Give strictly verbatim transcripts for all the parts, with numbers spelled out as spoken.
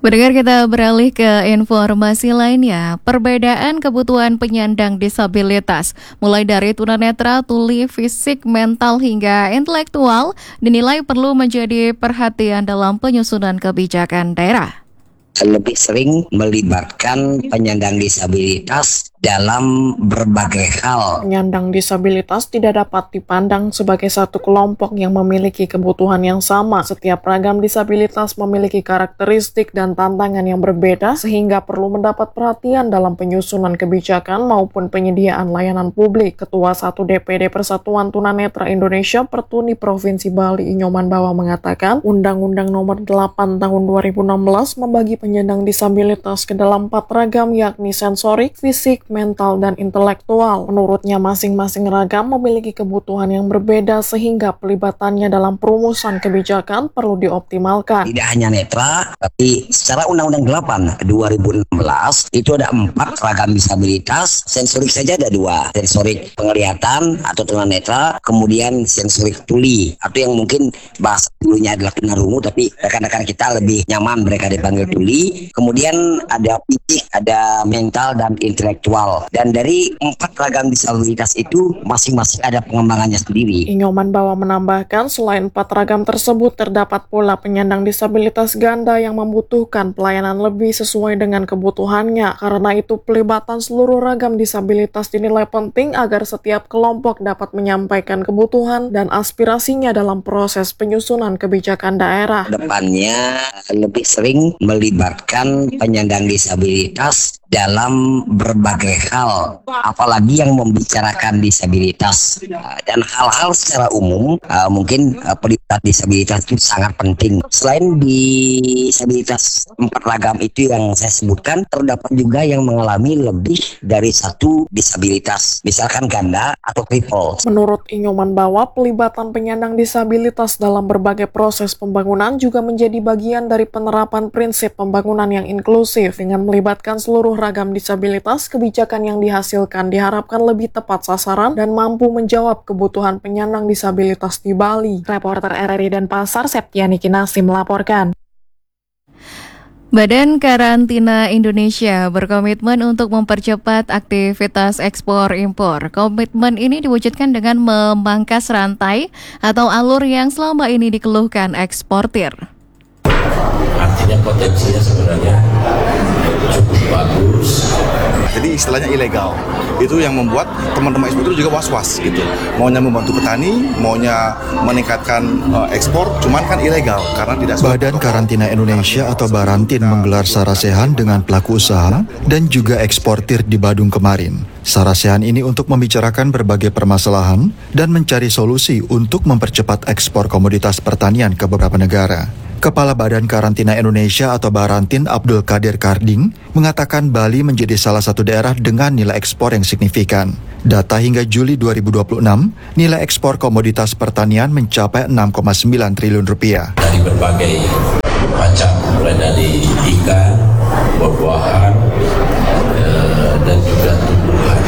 Pendengar, kita beralih ke informasi lainnya. Perbedaan kebutuhan penyandang disabilitas, mulai dari tunanetra, tuli, fisik, mental, hingga intelektual, dinilai perlu menjadi perhatian dalam penyusunan kebijakan daerah. Lebih sering melibatkan penyandang disabilitas dalam berbagai hal. Penyandang disabilitas tidak dapat dipandang sebagai satu kelompok yang memiliki kebutuhan yang sama. Setiap ragam disabilitas memiliki karakteristik dan tantangan yang berbeda, sehingga perlu mendapat perhatian dalam penyusunan kebijakan maupun penyediaan layanan publik. Ketua satu D P D Persatuan Tunanetra Indonesia Pertuni Provinsi Bali Inyoman Bawa mengatakan, Undang-Undang Nomor delapan Tahun dua ribu enam belas membagi penyandang disabilitas ke dalam empat ragam, yakni sensorik, fisik, mental, dan intelektual. Menurutnya, masing-masing ragam memiliki kebutuhan yang berbeda sehingga pelibatannya dalam perumusan kebijakan perlu dioptimalkan. Tidak hanya netra, tapi secara Undang-Undang delapan dua ribu enam belas itu ada empat ragam disabilitas. Sensorik saja ada dua, sensorik penglihatan atau tunanetra, kemudian sensorik tuli atau yang mungkin bahasa dulunya adalah tunarungu, tapi rekan-rekan kita lebih nyaman mereka dipanggil tuli. Kemudian ada fisik, ada mental, dan intelektual. Dan dari empat ragam disabilitas itu masing-masing ada pengembangannya sendiri. Inyoman Bawa menambahkan, selain empat ragam tersebut, terdapat pula penyandang disabilitas ganda yang membutuhkan pelayanan lebih sesuai dengan kebutuhannya. Karena itu, pelibatan seluruh ragam disabilitas dinilai penting agar setiap kelompok dapat menyampaikan kebutuhan dan aspirasinya dalam proses penyusunan kebijakan daerah. Depannya lebih sering melibatkan penyandang disabilitas dalam berbagai hal, apalagi yang membicarakan disabilitas dan hal-hal secara umum. Uh, mungkin uh, pelibatan disabilitas itu sangat penting. Selain disabilitas empat ragam itu yang saya sebutkan, terdapat juga yang mengalami lebih dari satu disabilitas, misalkan ganda atau cripple. Menurut Inyoman Bawa, pelibatan penyandang disabilitas dalam berbagai proses pembangunan juga menjadi bagian dari penerapan prinsip pembangunan yang inklusif. Dengan melibatkan seluruh ragam disabilitas, kebijakan yang dihasilkan diharapkan lebih tepat sasaran dan mampu menjawab kebutuhan penyandang disabilitas di Bali. Reporter R R I Denpasar, Septiani Kinasi melaporkan. Badan Karantina Indonesia berkomitmen untuk mempercepat aktivitas ekspor-impor. Komitmen ini diwujudkan dengan memangkas rantai atau alur yang selama ini dikeluhkan eksportir. Artinya potensinya sebenarnya cukup bagus. Jadi istilahnya ilegal. Itu yang membuat teman-teman eksportir juga was-was gitu. Maunya membantu petani, maunya meningkatkan uh, ekspor, cuman kan ilegal karena tidak. Badan Karantina Indonesia atau Barantin menggelar sarasehan dengan pelaku usaha dan juga eksportir di Badung kemarin. Sarasehan ini untuk membicarakan berbagai permasalahan dan mencari solusi untuk mempercepat ekspor komoditas pertanian ke beberapa negara. Kepala Badan Karantina Indonesia atau Barantin Abdul Qadir Karding mengatakan Bali menjadi salah satu daerah dengan nilai ekspor yang signifikan. Data hingga Juli dua ribu dua puluh enam, nilai ekspor komoditas pertanian mencapai enam koma sembilan triliun rupiah. Dari berbagai macam, mulai dari ikan, buah-buahan, eh, dan juga tumbuhan,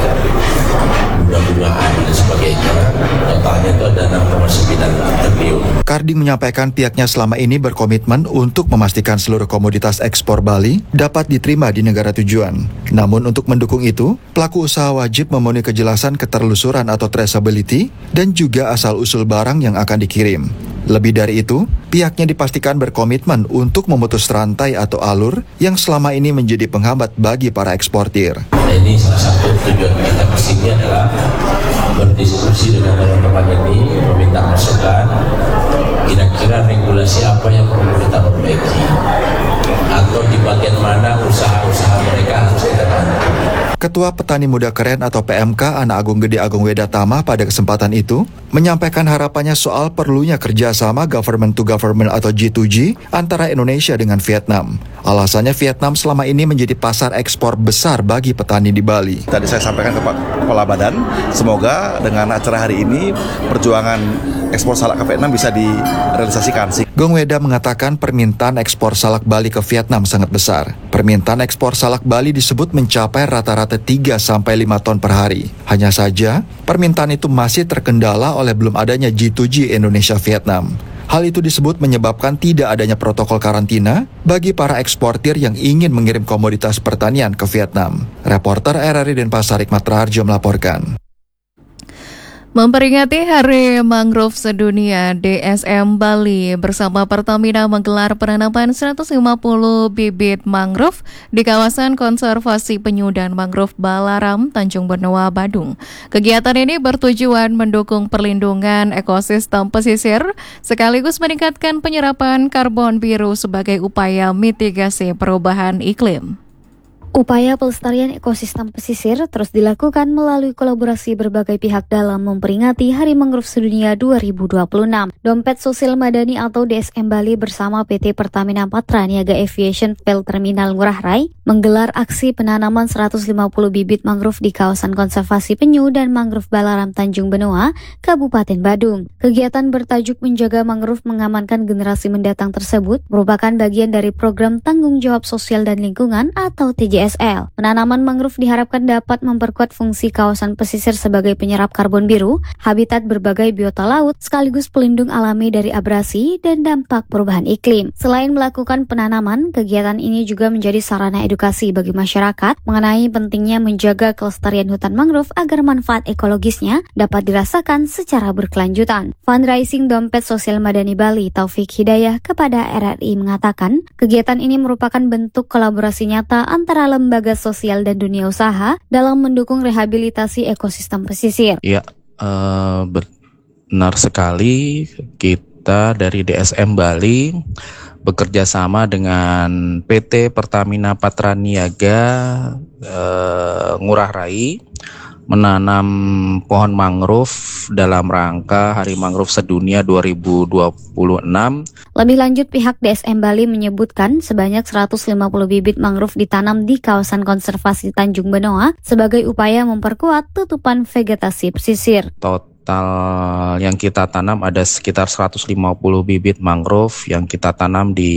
bunga-bungaan dan sebagainya. Totalnya itu ada enam koma sembilan triliun. Karding menyampaikan pihaknya selama ini berkomitmen untuk memastikan seluruh komoditas ekspor Bali dapat diterima di negara tujuan. Namun untuk mendukung itu, pelaku usaha wajib memenuhi kejelasan keterlusuran atau traceability dan juga asal-usul barang yang akan dikirim. Lebih dari itu, pihaknya dipastikan berkomitmen untuk memutus rantai atau alur yang selama ini menjadi penghambat bagi para eksportir. Nah, ini salah satu tujuan kita kesini adalah berdiskusi dengan teman-teman ini, meminta masukan, kira-kira regulasi apa yang perlu kita perbaiki, atau di bagian mana usaha-usaha mereka harus kita bantu. Ketua Petani Muda Keren atau P M K Anak Agung Gede Agung Wedatama pada kesempatan itu menyampaikan harapannya soal perlunya kerjasama government to government atau G to G antara Indonesia dengan Vietnam. Alasannya Vietnam selama ini menjadi pasar ekspor besar bagi petani di Bali. Tadi saya sampaikan ke Pak Kepala Badan, semoga dengan acara hari ini perjuangan ekspor salak ke Vietnam bisa direalisasikan. Gong Weda mengatakan permintaan ekspor salak Bali ke Vietnam sangat besar. Permintaan ekspor salak Bali disebut mencapai rata-rata tiga sampai lima ton per hari. Hanya saja, permintaan itu masih terkendala oleh belum adanya G to G Indonesia-Vietnam. Hal itu disebut menyebabkan tidak adanya protokol karantina bagi para eksportir yang ingin mengirim komoditas pertanian ke Vietnam. Reporter R R I Denpasar Hikmat Raharjo melaporkan. Memperingati Hari Mangrove Sedunia, D S M Bali bersama Pertamina menggelar penanaman seratus lima puluh bibit mangrove di kawasan konservasi penyu dan mangrove Balaram, Tanjung Benoa, Badung. Kegiatan ini bertujuan mendukung perlindungan ekosistem pesisir sekaligus meningkatkan penyerapan karbon biru sebagai upaya mitigasi perubahan iklim. Upaya pelestarian ekosistem pesisir terus dilakukan melalui kolaborasi berbagai pihak dalam memperingati Hari Mangrove Sedunia dua ribu dua puluh enam. Dompet Sosial Madani atau D S M Bali bersama P T Pertamina Patra Niaga Aviation Pel Terminal Ngurah Rai menggelar aksi penanaman seratus lima puluh bibit mangrove di kawasan konservasi penyu dan mangrove Balaram Tanjung Benoa, Kabupaten Badung. Kegiatan bertajuk Menjaga Mangrove Mengamankan Generasi Mendatang tersebut merupakan bagian dari program Tanggung Jawab Sosial dan Lingkungan atau T J S L. Penanaman mangrove diharapkan dapat memperkuat fungsi kawasan pesisir sebagai penyerap karbon biru, habitat berbagai biota laut, sekaligus pelindung alami dari abrasi dan dampak perubahan iklim. Selain melakukan penanaman, kegiatan ini juga menjadi sarana edukasi bagi masyarakat mengenai pentingnya menjaga kelestarian hutan mangrove agar manfaat ekologisnya dapat dirasakan secara berkelanjutan. Fundraising Dompet Sosial Madani Bali Taufik Hidayah kepada R R I mengatakan, kegiatan ini merupakan bentuk kolaborasi nyata antara lembaga sosial dan dunia usaha dalam mendukung rehabilitasi ekosistem pesisir. Ya, uh, benar sekali. Kita dari D S M Bali bekerja sama dengan P T Pertamina Patra Niaga uh, Ngurah Rai menanam pohon mangrove dalam rangka Hari Mangrove Sedunia dua ribu dua puluh enam. Lebih lanjut, pihak D S M Bali menyebutkan sebanyak seratus lima puluh bibit mangrove ditanam di kawasan konservasi Tanjung Benoa sebagai upaya memperkuat tutupan vegetasi pesisir. Total yang kita tanam ada sekitar seratus lima puluh bibit mangrove yang kita tanam di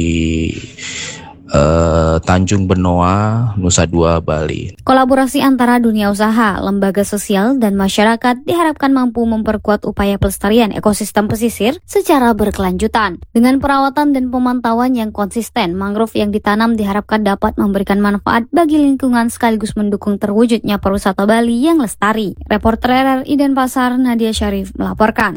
Uh, Tanjung Benoa, Nusa Dua, Bali. Kolaborasi antara dunia usaha, lembaga sosial, dan masyarakat diharapkan mampu memperkuat upaya pelestarian ekosistem pesisir secara berkelanjutan. Dengan perawatan dan pemantauan yang konsisten, mangrove yang ditanam diharapkan dapat memberikan manfaat bagi lingkungan sekaligus mendukung terwujudnya pariwisata Bali yang lestari. Reporter R R I Denpasar Nadia Syarif melaporkan.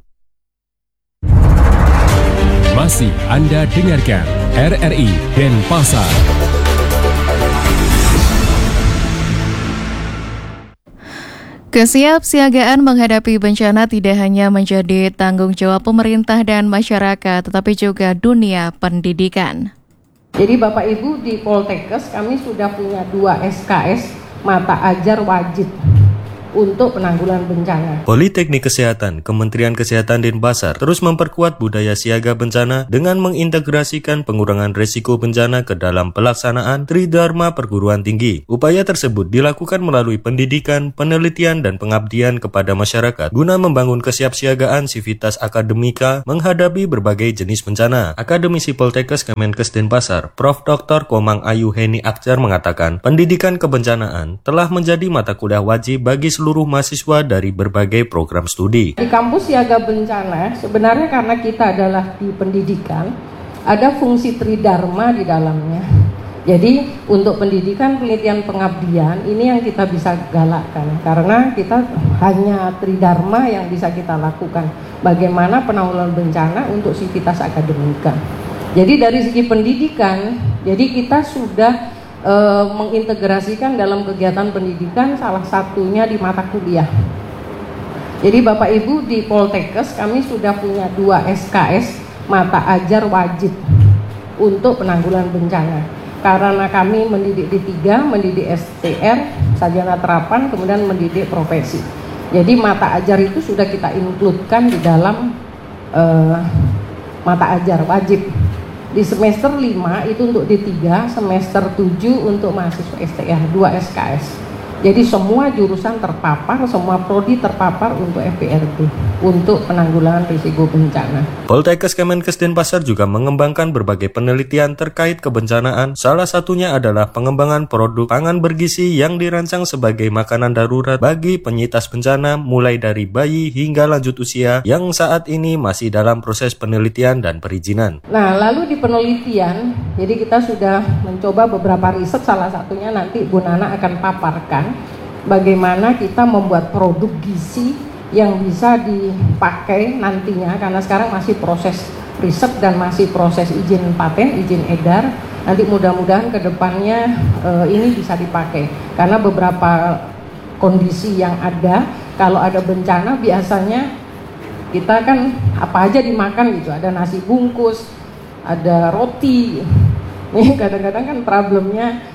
Masih Anda dengarkan R R I Denpasar. Kesiapsiagaan menghadapi bencana tidak hanya menjadi tanggung jawab pemerintah dan masyarakat, tetapi juga dunia pendidikan. Jadi Bapak Ibu, di Poltekkes kami sudah punya dua S K S mata ajar wajib untuk penanggulangan bencana. Politeknik Kesehatan Kementerian Kesehatan Denpasar terus memperkuat budaya siaga bencana dengan mengintegrasikan pengurangan risiko bencana ke dalam pelaksanaan Tridharma Perguruan Tinggi. Upaya tersebut dilakukan melalui pendidikan, penelitian, dan pengabdian kepada masyarakat guna membangun kesiapsiagaan sivitas akademika menghadapi berbagai jenis bencana. Akademisi Poltekkes Kemenkes Denpasar, Profesor Doktor Komang Ayu Heni Akjar mengatakan, pendidikan kebencanaan telah menjadi mata kuliah wajib bagi seluruh seluruh mahasiswa dari berbagai program studi. Di kampus siaga bencana, sebenarnya karena kita adalah di pendidikan, ada fungsi tridharma di dalamnya. Jadi untuk pendidikan, penelitian, pengabdian, ini yang kita bisa galakkan. Karena kita hanya tridharma yang bisa kita lakukan. Bagaimana penanggulangan bencana untuk sivitas akademika. Jadi dari segi pendidikan, jadi kita sudah E, mengintegrasikan dalam kegiatan pendidikan, salah satunya di mata kuliah. Jadi Bapak Ibu, di Poltekkes kami sudah punya dua S K S mata ajar wajib untuk penanggulangan bencana. Karena kami mendidik di tiga, mendidik S T R, sarjana terapan, kemudian mendidik profesi. Jadi mata ajar itu sudah kita include-kan di dalam e, mata ajar wajib. Di semester lima itu untuk D tiga, semester tujuh untuk mahasiswa S T R, dua S K S. Jadi semua jurusan terpapar, semua prodi terpapar untuk F P R D, untuk penanggulangan risiko bencana. Poltekkes Kemenkes Denpasar juga mengembangkan berbagai penelitian terkait kebencanaan. Salah satunya adalah pengembangan produk pangan bergizi yang dirancang sebagai makanan darurat bagi penyintas bencana mulai dari bayi hingga lanjut usia yang saat ini masih dalam proses penelitian dan perizinan. Nah, lalu di penelitian, jadi kita sudah mencoba beberapa riset, salah satunya nanti Bu Nana akan paparkan bagaimana kita membuat produk gizi yang bisa dipakai nantinya, karena sekarang masih proses riset dan masih proses izin paten, izin edar. Nanti mudah-mudahan ke depannya eh, ini bisa dipakai, karena beberapa kondisi yang ada, kalau ada bencana biasanya kita kan apa aja dimakan gitu, ada nasi bungkus, ada roti. Nih kadang-kadang kan problemnya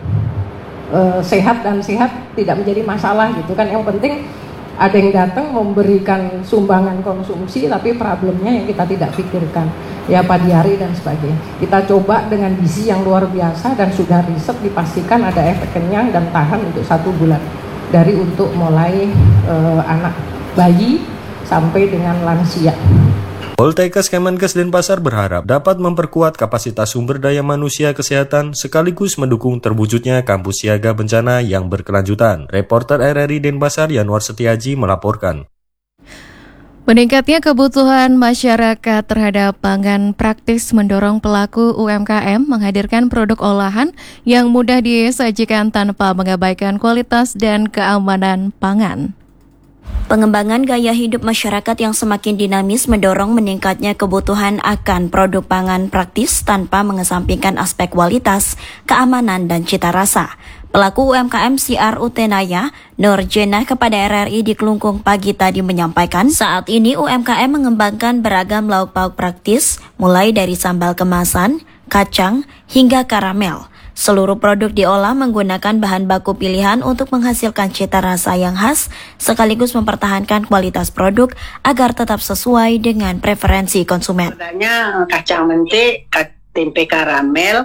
Uh, sehat dan sehat tidak menjadi masalah gitu kan. Yang penting ada yang datang memberikan sumbangan konsumsi, tapi problemnya yang kita tidak pikirkan, ya padi hari dan sebagainya. Kita coba dengan gizi yang luar biasa dan sudah riset dipastikan ada efek kenyang dan tahan untuk satu bulan, dari untuk mulai uh, anak bayi sampai dengan lansia. Poltekkes Kemenkes Denpasar berharap dapat memperkuat kapasitas sumber daya manusia kesehatan sekaligus mendukung terwujudnya kampus siaga bencana yang berkelanjutan. Reporter R R I Denpasar Yanwar Setiaji melaporkan. Meningkatnya kebutuhan masyarakat terhadap pangan praktis mendorong pelaku U M K M menghadirkan produk olahan yang mudah disajikan tanpa mengabaikan kualitas dan keamanan pangan. Pengembangan gaya hidup masyarakat yang semakin dinamis mendorong meningkatnya kebutuhan akan produk pangan praktis tanpa mengesampingkan aspek kualitas, keamanan, dan cita rasa. Pelaku U M K M C R Utenaya, Nur Jenah kepada R R I di Kelungkung pagi tadi menyampaikan, saat ini U M K M mengembangkan beragam lauk pauk praktis, mulai dari sambal kemasan, kacang, hingga karamel. Seluruh produk diolah menggunakan bahan baku pilihan untuk menghasilkan cita rasa yang khas, sekaligus mempertahankan kualitas produk agar tetap sesuai dengan preferensi konsumen. Adanya kacang mentik, tempe karamel,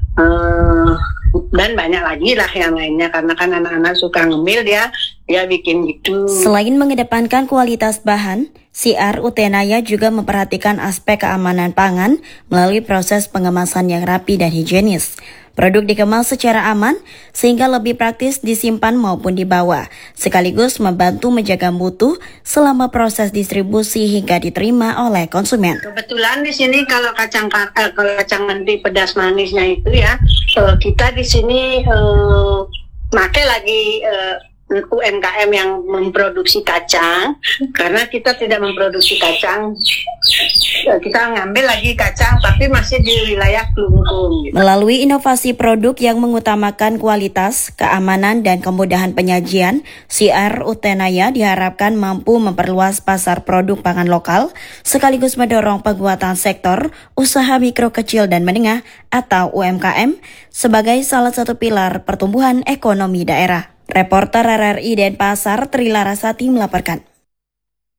eh, dan banyak lagi lah yang lainnya, karena kan anak-anak suka ngemil, dia dia bikin gitu. Selain mengedepankan kualitas bahan, C R Utenaya juga memperhatikan aspek keamanan pangan melalui proses pengemasan yang rapi dan higienis. Produk dikemas secara aman sehingga lebih praktis disimpan maupun dibawa, sekaligus membantu menjaga mutu selama proses distribusi hingga diterima oleh konsumen. Kebetulan di sini kalau kacang eh, kalau kacang nanti pedas manisnya itu ya, eh, kita di sini eh, pakai lagi eh, U M K M yang memproduksi kacang, karena kita tidak memproduksi kacang, kita ngambil lagi kacang tapi masih di wilayah Kelungkung. Gitu. Melalui inovasi produk yang mengutamakan kualitas, keamanan, dan kemudahan penyajian, C R Utenaya diharapkan mampu memperluas pasar produk pangan lokal, sekaligus mendorong penguatan sektor usaha mikro kecil dan menengah atau U M K M sebagai salah satu pilar pertumbuhan ekonomi daerah. Reporter R R I Denpasar Tri Larasati melaporkan.